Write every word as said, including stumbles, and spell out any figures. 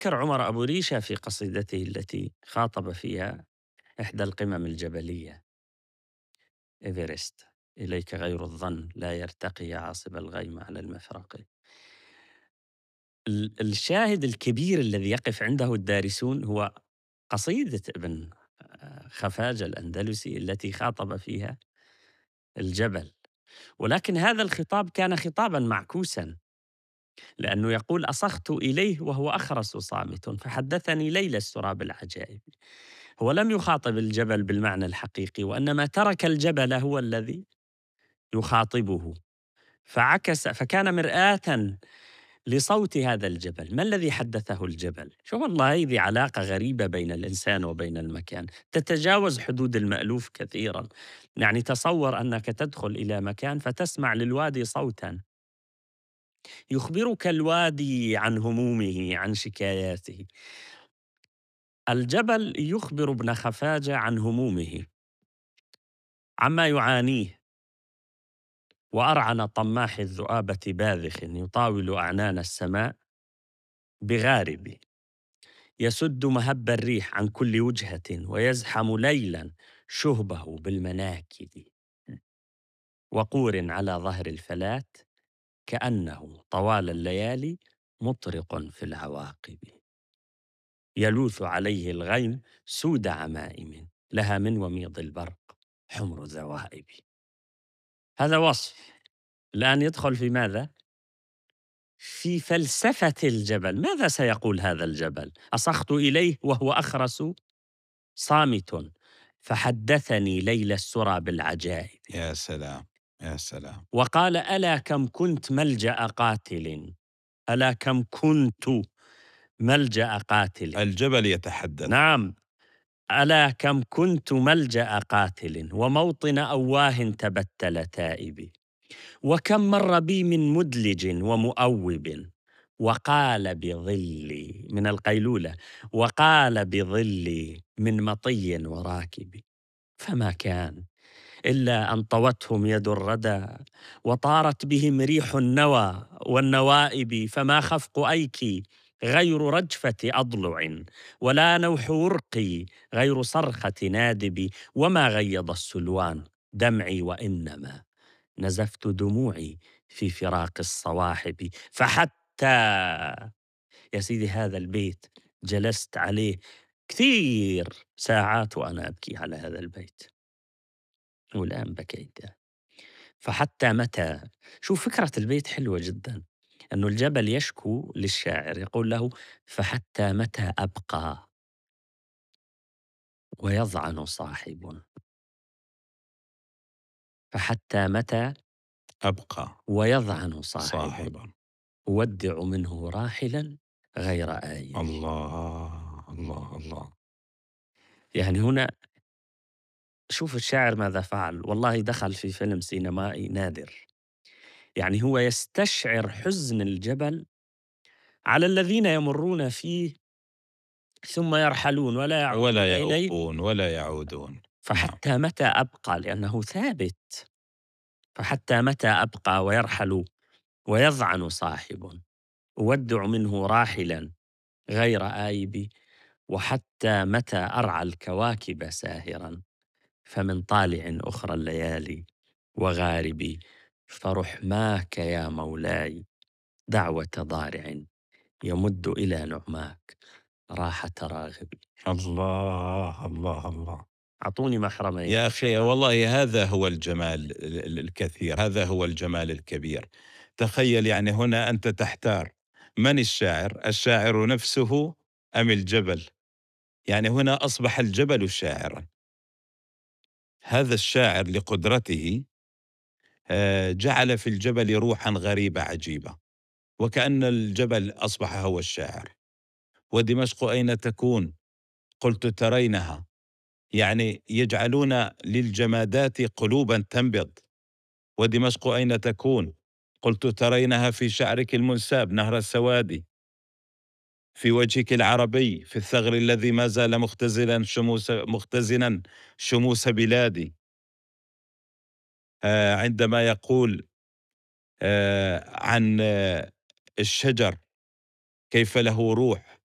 فكر عمر أبو ريشة في قصيدته التي خاطب فيها إحدى القمم الجبلية إيفرست: إليك غير الظن لا يرتقي عاصب الغيم على المفرق. ال- الشاهد الكبير الذي يقف عنده الدارسون هو قصيدة ابن آه، خفاجة الأندلسي التي خاطب فيها الجبل، ولكن هذا الخطاب كان خطابا معكوسا، لأنه يقول: أصغت إليه وهو أخرس صامت فحدثني ليل السراب العجائب. هو لم يخاطب الجبل بالمعنى الحقيقي، وإنما ترك الجبل هو الذي يخاطبه، فعكس فكان مرآة لصوت هذا الجبل. ما الذي حدثه الجبل؟ شو والله هذه علاقة غريبة بين الإنسان وبين المكان، تتجاوز حدود المألوف كثيرا. يعني تصور أنك تدخل إلى مكان فتسمع للوادي صوتا يخبرك الوادي عن همومه، عن شكاياته. الجبل يخبر ابن خفاجة عن همومه، عما يعانيه. وأرعن طماح الذؤابة باذخ يطاول أعنان السماء بغارب، يسد مهب الريح عن كل وجهة ويزحم ليلا شهبه بالمناكب، وقور على ظهر الفلات كأنه طوال الليالي مطرق في العواقب، يلوث عليه الغيم سود عمائم لها من وميض البرق حمر ذوائب. هذا وصف. الآن يدخل في ماذا؟ في فلسفة الجبل. ماذا سيقول هذا الجبل؟ أصخت إليه وهو أخرس صامت فحدثني ليل السرى بالعجائب. يا سلام، يا سلام. وقال: ألا كم كنت ملجأ قاتل، ألا كم كنت ملجأ قاتل. الجبل يتحدث. نعم، ألا كم كنت ملجأ قاتل وموطن أواه تبتل تائب، وكم مر بي من مدلج ومؤوب، وقال بظلي من القيلولة، وقال بظلي من مطي وراكب، فما كان إلا أن طوتهم يد الردى وطارت بهم ريح النوى والنوائب، فما خفق أيكي غير رجفة أضلع، ولا نوح ورقي غير صرخة نادب، وما غيض السلوان دمعي وإنما نزفت دموعي في فراق الصواحب. فحتى يا سيدي هذا البيت جلست عليه كثير ساعات وأنا أبكي على هذا البيت، والآن بكيت. فحتى متى. شوف فكرة البيت حلوة جدا، أنه الجبل يشكو للشاعر يقول له: فحتى متى أبقى ويظعن صاحب، فحتى متى أبقى ويظعن صاحب، صاحبا. أودع منه راحلا غير آيب. الله الله الله. يعني هنا شوف الشاعر ماذا فعل، والله دخل في فيلم سينمائي نادر. يعني هو يستشعر حزن الجبل على الذين يمرون فيه ثم يرحلون ولا يعودون ولا إليه. يؤوبون ولا يعودون. نعم. فحتى متى أبقى، لأنه ثابت، فحتى متى أبقى ويرحل ويظعن صاحب، أودع منه راحلا غير آيب، وحتى متى أرعى الكواكب ساهرا، فمن طالع أخرى الليالي وغارب، فرحماك يا مولاي دعوة ضارع يمد إلى نعماك راحة راغب. الله الله الله. أعطوني محرمين. يا أخي والله هذا هو الجمال ال- ال- الكثير، هذا هو الجمال الكبير. تخيل يعني هنا أنت تحتار، من الشاعر؟ الشاعر نفسه أم الجبل؟ يعني هنا أصبح الجبل شاعرا. هذا الشاعر لقدرته آه، جعل في الجبل روحا غريبة عجيبة، وكأن الجبل أصبح هو الشاعر. ودمشق أين تكون؟ قلت ترينها. يعني يجعلون للجمادات قلوبا تنبض. ودمشق أين تكون؟ قلت ترينها في شعرك المنساب نهر السوادي، في وجهك العربي، في الثغر الذي ما زال مختزلا شموس مختزنا شموس بلادي. آه عندما يقول آه عن آه الشجر كيف له روح،